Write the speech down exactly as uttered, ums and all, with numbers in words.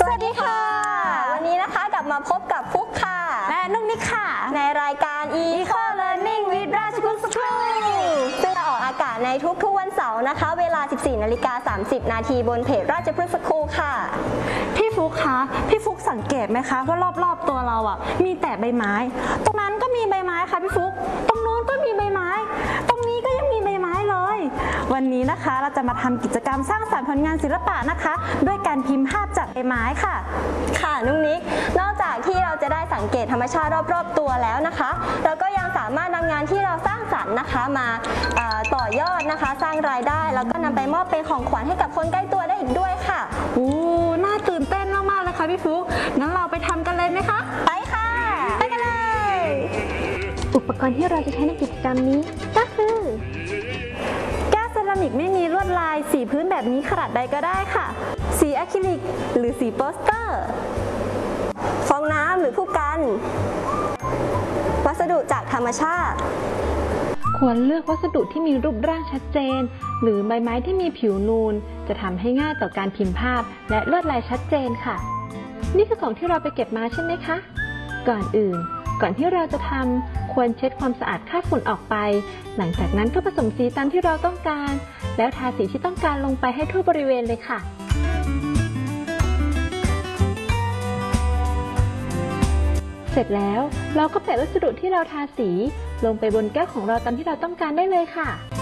วัสดีค่ะวันนี้นะคะกลับมาพบกับฟุกค่ะและนุ๊กนิกค่ะในรายการ Eco Learning with ราชพฤกษ์ School ซึ่งจะออกอากาศในทุกๆวันเสาร์นะคะเวลา สิบสี่นาฬิกาสามสิบนาทีบนเพจราชพฤกษ์ School ค่ะพี่ฟุกคะพี่ฟุกสังเกตไหมคะว่ารอบๆตัวเราอ่ะมีแต่ใบไม้ตรงนั้นก็มีใบไม้ค่ะพี่ฟุกตรงนู้นก็มีใบไม้ตรงนี้ก็ยังมีใบไม้เลยวันนี้นะคะเราจะมาทำกิจกรรมสร้างสรรค์ผลงานศิลปะนะคะด้วยการพิมพ์ภาพจากใบไม้ค่ะค่ะนุ๊กนิกนอกจากที่เราจะได้สังเกตธรรมชาติรอบๆตัวแล้วนะคะเราก็ยังสามารถนำงานที่เราสร้างสรรค์นะคะมาต่อยอดนะคะสร้างรายได้แล้วก็นำไปมอบเป็นของขวัญให้กับคนใกล้ตัวได้อีกด้วยค่ะโอ้น่าตื่นเต้นมากๆเลยค่ะพี่ฟุกงั้นเราไปทำกันเลยไหมคะไปค่ะไปกันเลยอุปกรณ์ที่เราจะใช้ในกิจกรรมนี้ก็คือแก้วเซรามิกไม่มีลวดลายสีพื้นแบบนี้ขนาดใดก็ได้ค่ะสีอะคริลิกหรือสีโปสเตอร์ฟองน้ำหรือผู้กันวัสดุจากธรรมชาติควรเลือกวัสดุที่มีรูปร่างชัดเจนหรือใบไม้ที่มีผิวนูนจะทำให้ง่ายต่อการพิมพ์ภาพและลวดลายชัดเจนค่ะนี่คือของที่เราไปเก็บมาใช่ไหมคะก่อนอื่นก่อนที่เราจะทำควรเช็ดความสะอาดคราบฝุ่นออกไปหลังจากนั้นก็ผสมสีตามที่เราต้องการแล้วทาสีที่ต้องการลงไปให้ทั่วบริเวณเลยค่ะเสร็จแล้วเราก็แปะวัสดุที่เราทาสีลงไปบนแก้วของเราตามที่เราต้องการได้เลยค่ะ